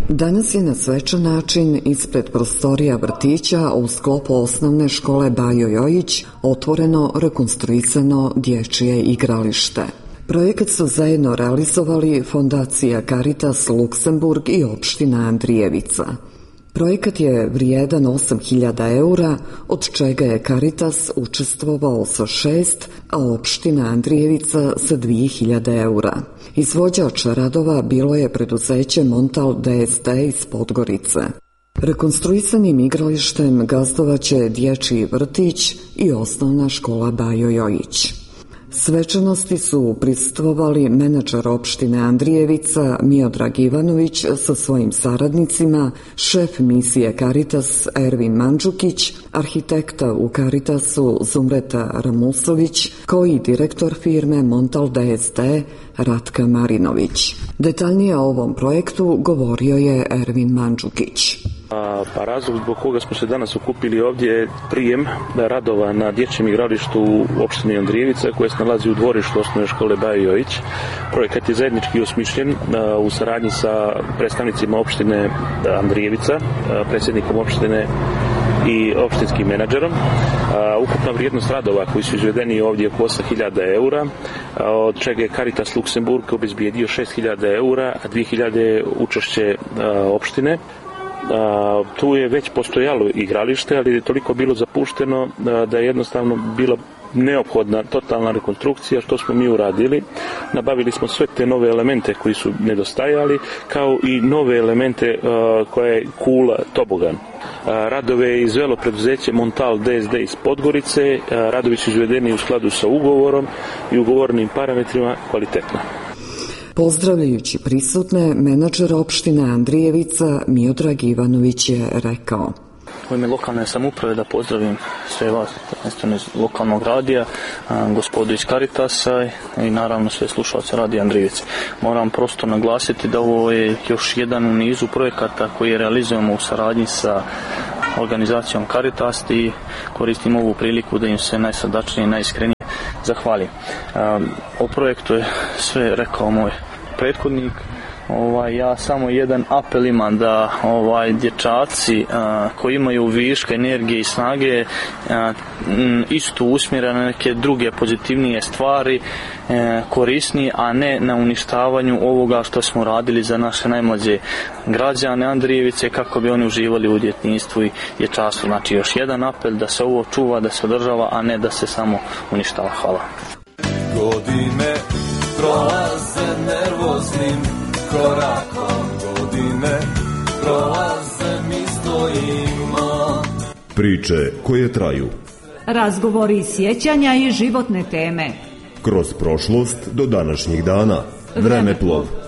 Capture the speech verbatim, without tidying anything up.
Danas je na svečan način ispred prostorija vrtića u sklopu osnovne škole Bajo Jojić otvoreno rekonstruisano dječje igralište. Projekat su zajedno realizovali Fondacija Caritas Luksemburg i opština Andrijevica. Projekat je vrijedan osam hiljada eura, od čega je Caritas učestvovao sa šest, a opština Andrijevica sa dvije hiljade eura. Izvođač radova bilo je preduzeće Montal D S D iz Podgorice. Rekonstruisanim igralištem gazdovaće dječji vrtić i osnovna škola Bajo Jojić. Svečanosti su prisustvovali menadžer opštine Andrijevica Miodrag Ivanović sa svojim saradnicima, šef misije Caritas Ervin Mandžukić, arhitekta u Caritasu Zumreta Ramusović, kao i direktor firme Montal D S D Ratka Marinović. Detaljnije o ovom projektu govorio je Ervin Mandžukić. Pa razlog zbog koga smo se danas okupili ovdje je prijem radova na dječjem igralištu u opštini Andrijevica koje se nalazi u dvorištu osnovne škole Bajo Jojić. Projekat je zajednički osmišljen u saradnji sa predstavnicima opštine Andrijevica, predsjednikom opštine i opštinskim menadžerom. Ukupna vrijednost radova koji su izvedeni ovdje oko osam hiljada eura, od čega je Caritas Luksemburg obezbijedio šest hiljada eura, a dvije hiljade učešće opštine. Uh, tu je već postojalo igralište, ali je toliko bilo zapušteno uh, da je jednostavno bila neophodna totalna rekonstrukcija, što smo mi uradili. Nabavili smo sve te nove elemente koji su nedostajali, kao i nove elemente uh, koje je kula tobogan. Uh, radove je izvelo preduzeće Montal D S D iz Podgorice, uh, radovi su izvedeni u skladu sa ugovorom i ugovornim parametrima kvalitetno. Pozdravljajući prisutne, menadžer opštine Andrijevica Miodrag Ivanović je rekao: U ime lokalne samouprave da pozdravim sve vas, prvenstveno iz lokalnog radija, gospodu iz Caritasa i naravno sve slušalce radija Andrijevice. Moram prosto naglasiti da ovo je još jedan u nizu projekata koji realizujemo u saradnji sa organizacijom Caritas i koristim ovu priliku da im se najsrdačnije i najiskrenije zahvalim. O projektu je sve rekao moj prethodnik. Ovaj, ja samo jedan apel imam da ovaj, dječaci a, koji imaju viška energije i snage a, m, isto usmjere na neke druge pozitivnije stvari, a, korisnije, a ne na uništavanju ovoga što smo radili za naše najmlađe građane Andrijevice kako bi oni uživali u djetinjstvu i dječarstvu. Znači još jedan apel da se ovo čuva, da se održava, a ne da se samo uništava. Hvala. Godine prolaze nervoznim korakom, godine prolaze mi stojimo. Priče koje traju. Razgovori, sjećanja i životne teme. Kroz prošlost do današnjih dana. Vremeplov.